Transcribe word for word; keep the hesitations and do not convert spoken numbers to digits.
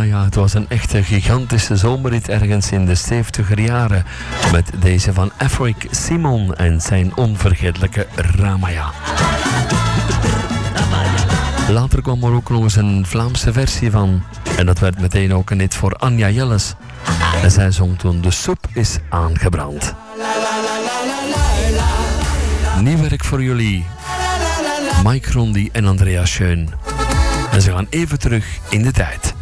Ja, ja, het was een echte gigantische zomerrit ergens in de zeventiger jaren. Met deze van Afric Simon en zijn onvergetelijke Ramaya. Later kwam er ook nog eens een Vlaamse versie van. En dat werd meteen ook een hit voor Anja Jelles. En zij zong toen De soep is aangebrand. Nieuw werk voor jullie. Mike Rondi en Andrea Schön. En ze gaan even terug in de tijd.